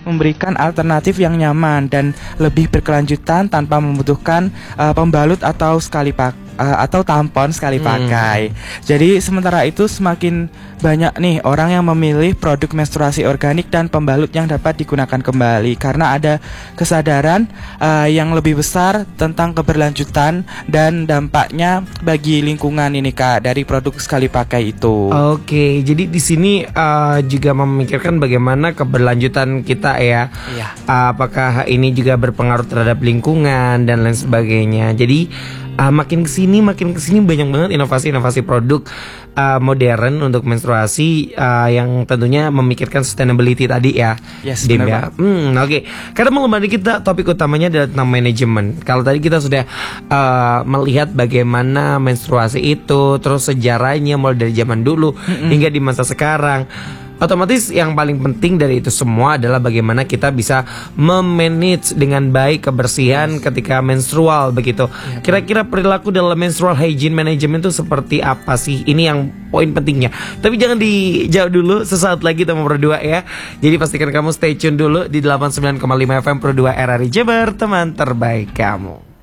memberikan alternatif yang nyaman dan lebih berkelanjutan tanpa membutuhkan pembalut atau atau tampon sekali pakai. Jadi sementara itu semakin banyak nih orang yang memilih produk menstruasi organik dan pembalut yang dapat digunakan kembali karena ada kesadaran yang lebih besar tentang keberlanjutan dan dampaknya bagi lingkungan ini Kak dari produk sekali pakai itu. Oke, jadi di sini juga memikirkan bagaimana keberlanjutan kita ya. Iya. Apakah ini juga berpengaruh terhadap lingkungan dan lain sebagainya. Jadi makin kesini banyak banget inovasi-inovasi produk modern untuk menstruasi yang tentunya memikirkan sustainability tadi ya. Yes, Dim benar ya. Oke. Karena mengembali kita topik utamanya adalah tentang manajemen. Kalau tadi kita sudah melihat bagaimana menstruasi itu, terus sejarahnya mulai dari zaman dulu hingga di masa sekarang. Otomatis yang paling penting dari itu semua adalah bagaimana kita bisa memanage dengan baik kebersihan ketika menstrual begitu. Kira-kira perilaku dalam menstrual hygiene management itu seperti apa sih? Ini yang poin pentingnya. Tapi jangan dijawab dulu, sesaat lagi kita mau berdua ya. Jadi pastikan kamu stay tune dulu di 89,5 FM Pro 2 RRI Jabar, teman terbaik kamu.